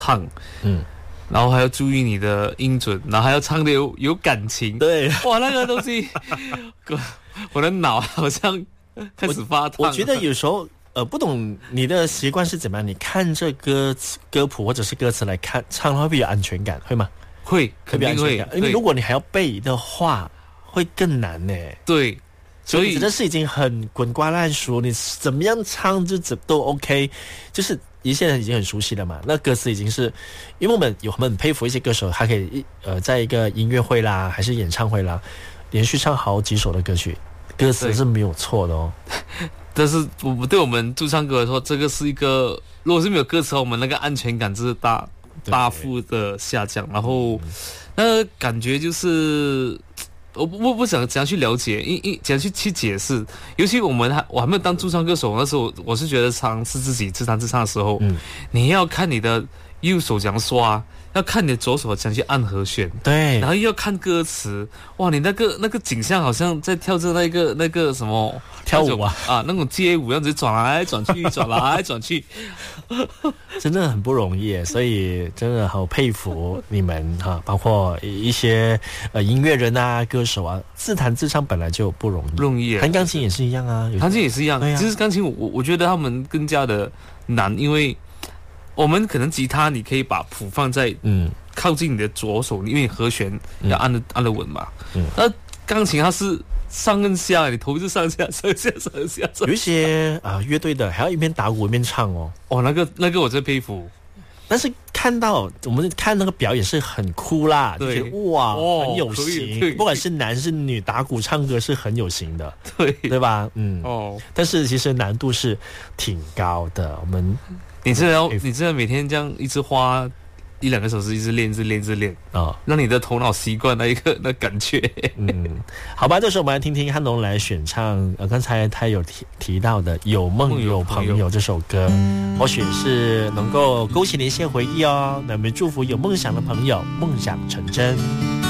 唱，然后还要注意你的音准，然后还要唱的有感情。 对， 哇，那个东西，我的脑好像开始发烫。 我觉得有时候不懂你的习惯是怎么样，你看这歌谱或者是歌词来看唱，会不会有安全感？会吗？ 会，肯定会。 因为如果你还要背的话，会更难呢。 对。 所以真的是已经很滚瓜烂熟，你怎么样唱就都 OK， 就是你现在已经很熟悉了嘛。那歌词已经是，因为我们很佩服一些歌手，他可以在一个音乐会啦，还是演唱会啦，连续唱好几首的歌曲，歌词是没有错的哦。 但是对我们驻唱歌来说，这个是一个，如果是没有歌词，我们那个安全感就是大幅的下降，然后那感觉就是。我不想怎样去了解，怎样去解释。尤其我还没有当驻唱歌手，那时候我是觉得是自己自弹自唱的时候，你要看你的右手怎样刷，要看你的左手怎样去按和弦， 对， 然后又要看歌词，哇，你那个景象好像在跳着那个什么跳舞啊， 那种街舞样子转来转去，转来转去， 真的很不容易，所以真的好佩服你们哈，包括一些音乐人啊、歌手啊，自弹自唱本来就不容易，弹钢琴也是一样啊， 弹琴也是一样， 对啊， 其实钢琴我觉得他们更加的难，因为我们可能吉他你可以把谱放在靠近你的左手，因为和弦要按得稳嘛，那钢琴它是上跟下，你头是上下。 有一些乐队的还要一边打鼓一边唱哦。 哦，那个我真佩服。 但是我们看那个表演是很酷啦，就觉得哇，很有型。不管是男是女，打鼓唱歌是很有型的，对吧？但是其实难度是挺高的。 你真的每天这样一直花1-2个小时，一直练啊，让你的头脑习惯那感觉。 好吧，这时候我们来听听汉龙来选唱刚才他有提到的《有梦有朋友》这首歌，或许是能够勾起你一些回忆哦。那我们祝福有梦想的朋友梦想成真。